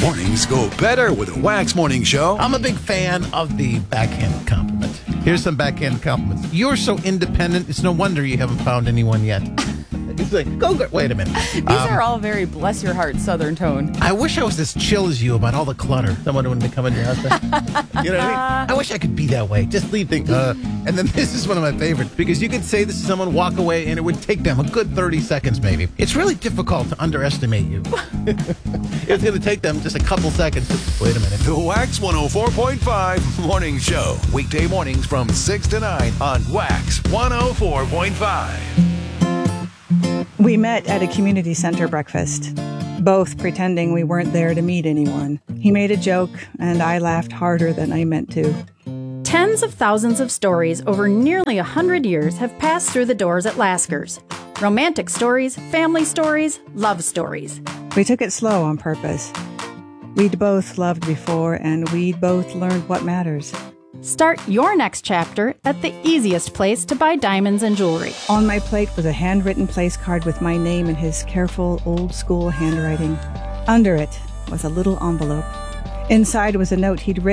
Mornings go better with a Wax Morning Show. I'm a big fan of the backhanded compliment. Here's some backhanded compliments. You're so independent, it's no wonder you haven't found anyone yet. It's like, wait a minute. These are all very bless your heart Southern tone. I wish I was as chill as you about all the clutter. Someone wouldn't come in your house. You know what I mean? I wish I could be that way. Just leave things. And then this is one of my favorites because you could say this to someone, walk away, and it would take them a good 30 seconds maybe. It's really difficult to underestimate you. It's going to take them just a couple seconds. Wait a minute. The Wax 104.5 Morning Show. Weekday mornings from 6 to 9 on Wax 104.5. We met at a community center breakfast, both pretending we weren't there to meet anyone. He made a joke, and I laughed harder than I meant to. Tens of thousands of stories over nearly 100 years have passed through the doors at Lasker's. Romantic stories, family stories, love stories. We took it slow on purpose. We'd both loved before, and we'd both learned what matters. Start your next chapter at the easiest place to buy diamonds and jewelry. On my plate was a handwritten place card with my name in his careful, old-school handwriting. Under it was a little envelope. Inside was a note he'd written